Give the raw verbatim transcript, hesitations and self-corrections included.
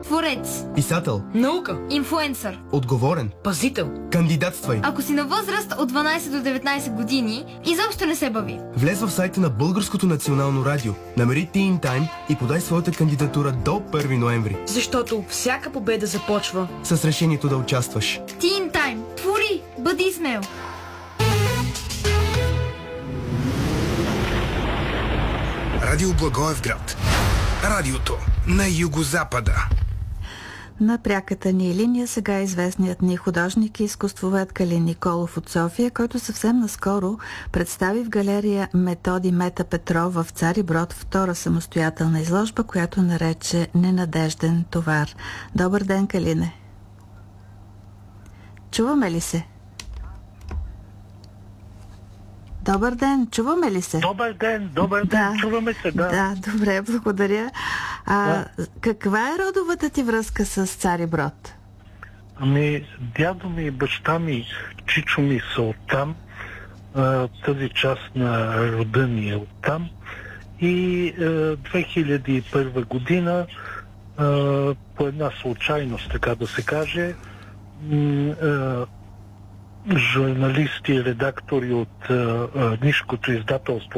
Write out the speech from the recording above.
Творец. Писател. Наука. Инфлуенсър. Отговорен. Пазител. Кандидатствай. Ако си на възраст от дванайсет до деветнайсет години, изобщо не се бави. Влез в сайта на Българското национално радио, намери Teen Time и подай своята кандидатура до първи ноември. Защото всяка победа започва с решението да участваш. Teen Time. Твори! Бъди смел! Радио Благоевград. Радиото на югозапада. На пряката ни линия сега е известният ни художник и изкуствовед Калин Николов от София, който съвсем наскоро представи в галерия Методи Мета Петров в Цариброд втора самостоятелна изложба, която нарече Ненадежден товар. Добър ден, Калине! Чуваме ли се? Добър ден, чуваме ли се? Добър ден, добър да, ден, чуваме се, да. Да, добре, благодаря. А, да. Каква е родовата ти връзка с Цариброд? Ами, дядо ми и баща ми, чичо ми са оттам, а, тази част на рода ми е оттам. И а, две хиляди и първа година, а, по една случайност, така да се каже, м- а, журналисти и редактори от а, а, Нишкото издателство